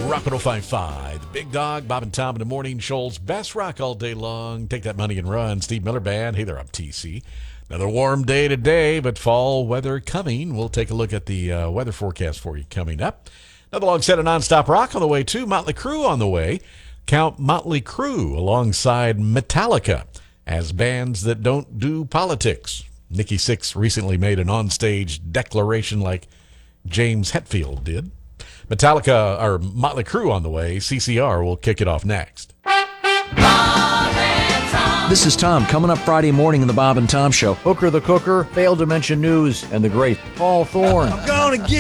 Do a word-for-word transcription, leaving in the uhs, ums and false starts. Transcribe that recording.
Rock one oh five point five. The Big Dog, Bob and Tom in the morning. Shoals best rock all day long. Take that money and run. Steve Miller Band. Hey there, I'm T C. Another warm day today, but fall weather coming. We'll take a look at the uh, weather forecast for you coming up. Another long set of nonstop rock on the way, too. Motley Crue on the way. Count Motley Crue alongside Metallica as bands that don't do politics. Nikki Sixx recently made an onstage declaration like James Hetfield did. Metallica, or Motley Crue on the way. C C R will kick it off next. This is Tom. Coming up Friday morning in the Bob and Tom Show. Hooker the Cooker, failed to mention news, and the great Paul Thorne. I'm gonna get